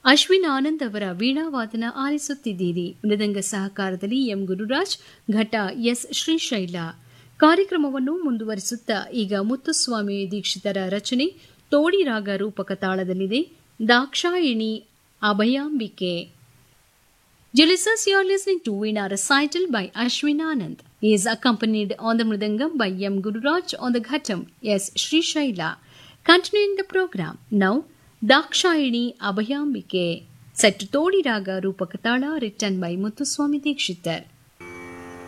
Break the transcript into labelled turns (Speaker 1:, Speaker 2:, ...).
Speaker 1: ಅಶ್ವಿನ್ ಆನಂದ್ ಅವರ ವೀಣಾವಾದನ ಆಲಿಸುತ್ತಿದ್ದೀರಿ. ಮೃದಂಗ ಸಹಕಾರದಲ್ಲಿ ಎಂ ಗುರುರಾಜ್, ಘಟ ಎಸ್ ಶ್ರೀಶೈಲ. ಕಾರ್ಯಕ್ರಮವನ್ನು ಮುಂದುವರಿಸುತ್ತಾ ಈಗ ಮುತ್ತುಸ್ವಾಮಿ ದೀಕ್ಷಿತರ ರಚನೆ ತೋಡಿ ರಾಗ ರೂಪಕ ತಾಳದಲ್ಲಿದೆ. Dakshayini ಅಭಯಾಂಬಿಕೆ. Dear listeners, you are listening to Veena recital by Ashwin Anand. He is accompanied on the Mridangam by M. Gururaj, on the Ghatam S. Sri Shaila. Continuing the program, now Dakshayini Abhayambike, set to Todi Raga Rupakatala, written by Muthuswami Dikshitar.